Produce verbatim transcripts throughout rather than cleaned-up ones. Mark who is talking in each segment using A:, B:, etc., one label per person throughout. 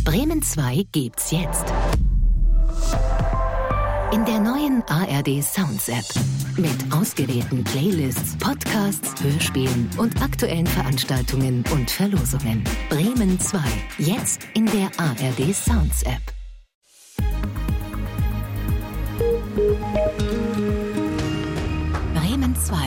A: Bremen zwei gibt's jetzt. In der neuen A R D Sounds App. Mit ausgewählten Playlists, Podcasts, Hörspielen und aktuellen Veranstaltungen und Verlosungen. Bremen zwei. Jetzt in der A R D Sounds App. Bremen zwei.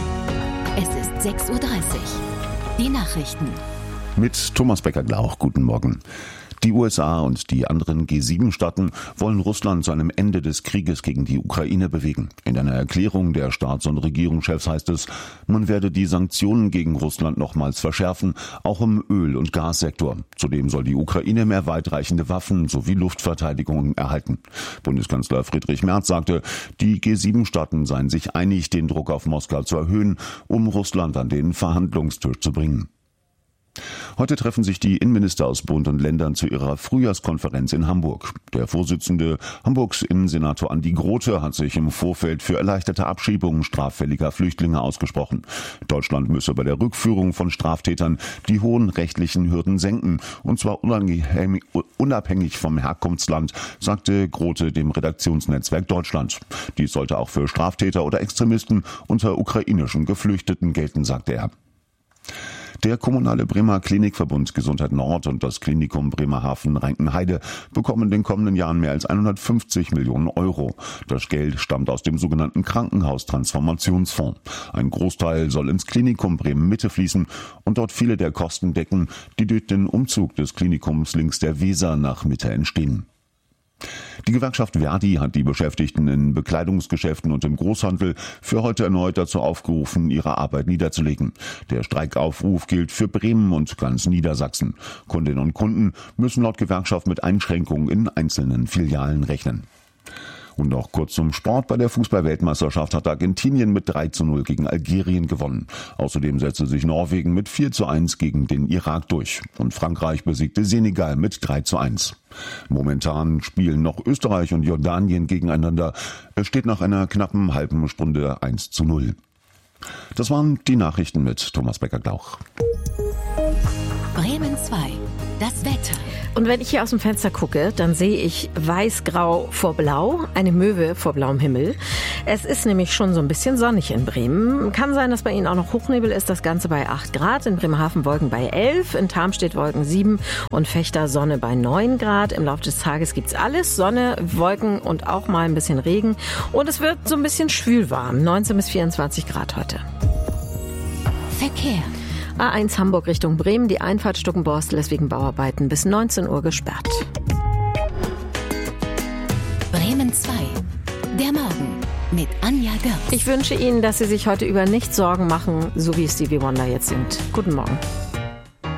A: Es ist sechs Uhr dreißig. Die Nachrichten.
B: Mit Thomas Becker-Glauch. Guten Morgen. Die U S A und die anderen G sieben Staaten wollen Russland zu einem Ende des Krieges gegen die Ukraine bewegen. In einer Erklärung der Staats- und Regierungschefs heißt es, man werde die Sanktionen gegen Russland nochmals verschärfen, auch im Öl- und Gassektor. Zudem soll die Ukraine mehr weitreichende Waffen sowie Luftverteidigung erhalten. Bundeskanzler Friedrich Merz sagte, die G sieben Staaten seien sich einig, den Druck auf Moskau zu erhöhen, um Russland an den Verhandlungstisch zu bringen. Heute treffen sich die Innenminister aus Bund und Ländern zu ihrer Frühjahrskonferenz in Hamburg. Der Vorsitzende Hamburgs Innensenator Andi Grote hat sich im Vorfeld für erleichterte Abschiebungen straffälliger Flüchtlinge ausgesprochen. Deutschland müsse bei der Rückführung von Straftätern die hohen rechtlichen Hürden senken, und zwar unabhängig vom Herkunftsland, sagte Grote dem Redaktionsnetzwerk Deutschland. Dies sollte auch für Straftäter oder Extremisten unter ukrainischen Geflüchteten gelten, sagte er. Der kommunale Bremer Klinikverbund Gesundheit Nord und das Klinikum Bremerhaven-Reinkenheide bekommen in den kommenden Jahren mehr als hundertfünfzig Millionen Euro. Das Geld stammt aus dem sogenannten Krankenhaustransformationsfonds. Ein Großteil soll ins Klinikum Bremen-Mitte fließen und dort viele der Kosten decken, die durch den Umzug des Klinikums links der Weser nach Mitte entstehen. Die Gewerkschaft Verdi hat die Beschäftigten in Bekleidungsgeschäften und im Großhandel für heute erneut dazu aufgerufen, ihre Arbeit niederzulegen. Der Streikaufruf gilt für Bremen und ganz Niedersachsen. Kundinnen und Kunden müssen laut Gewerkschaft mit Einschränkungen in einzelnen Filialen rechnen. Und noch kurz zum Sport. Bei der Fußball-Weltmeisterschaft hat Argentinien mit drei zu null gegen Algerien gewonnen. Außerdem setzte sich Norwegen mit vier zu eins gegen den Irak durch. Und Frankreich besiegte Senegal mit drei zu eins. Momentan spielen noch Österreich und Jordanien gegeneinander. Es steht nach einer knappen halben Stunde eins zu null. Das waren die Nachrichten mit Thomas Becker-Glauch.
A: Bremen zwei. Das Wetter.
C: Und wenn ich hier aus dem Fenster gucke, dann sehe ich weiß-grau vor blau, eine Möwe vor blauem Himmel. Es ist nämlich schon so ein bisschen sonnig in Bremen. Kann sein, dass bei Ihnen auch noch Hochnebel ist, das Ganze bei acht Grad. In Bremerhaven Wolken bei elf, in Tarmstedt Wolken sieben und Vechta Sonne bei neun Grad. Im Laufe des Tages gibt's alles, Sonne, Wolken und auch mal ein bisschen Regen. Und es wird so ein bisschen schwülwarm, neunzehn bis vierundzwanzig Grad heute.
A: Verkehr.
C: A eins Hamburg Richtung Bremen, die Einfahrt Stuckenborstel ist wegen Bauarbeiten bis neunzehn Uhr gesperrt.
A: Bremen zwei. Der Morgen mit Anja Görz.
C: Ich wünsche Ihnen, dass Sie sich heute über nichts Sorgen machen, so wie Stevie Wonder jetzt singt. Guten Morgen.